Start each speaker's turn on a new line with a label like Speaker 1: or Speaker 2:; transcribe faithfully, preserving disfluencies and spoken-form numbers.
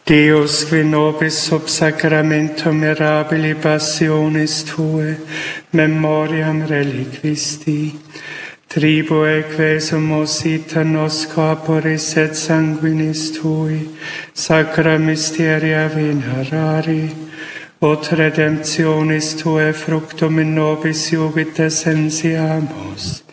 Speaker 1: Deus, qui nobis sub sacramentum mirabili passionis Tue, memoriam reliquisti, tribue quesumus ita nos corporis et sanguinis Tui, sacra mysteria venerari, ut redemptionis Tuae fructum in nobis iubit essensiamus,